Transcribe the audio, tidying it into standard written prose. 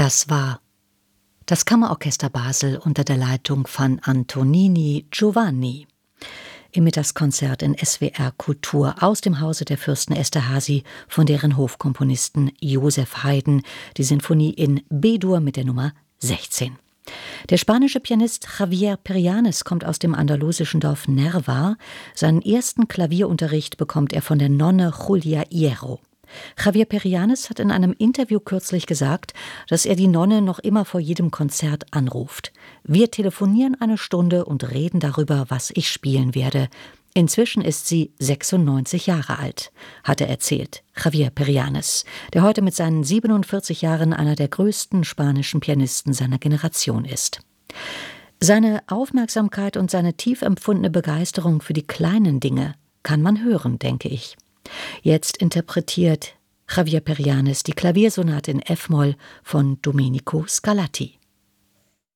Das war das Kammerorchester Basel unter der Leitung von Antonini Giovanni. Im Mittagskonzert in SWR Kultur aus dem Hause der Fürsten Esterházy von deren Hofkomponisten Joseph Haydn, die Sinfonie in B-Dur mit der Nummer 16. Der spanische Pianist Javier Perianes kommt aus dem andalusischen Dorf Nerva. Seinen ersten Klavierunterricht bekommt er von der Nonne Julia Hierro. Javier Perianes hat in einem Interview kürzlich gesagt, dass er die Nonne noch immer vor jedem Konzert anruft. Wir telefonieren eine Stunde und reden darüber, was ich spielen werde. Inzwischen ist sie 96 Jahre alt, hat er erzählt, Javier Perianes, der heute mit seinen 47 Jahren einer der größten spanischen Pianisten seiner Generation ist. Seine Aufmerksamkeit und seine tief empfundene Begeisterung für die kleinen Dinge kann man hören, denke ich. Jetzt interpretiert Javier Perianes die Klaviersonate in F-Moll von Domenico Scarlatti.